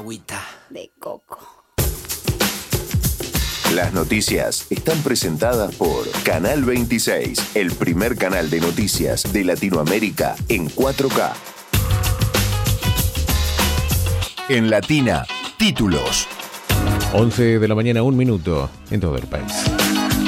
agüita de coco. Las noticias están presentadas por Canal 26, el primer canal de noticias de Latinoamérica en 4K. En Latina, títulos. 11 de la mañana, 1 minuto en todo el país.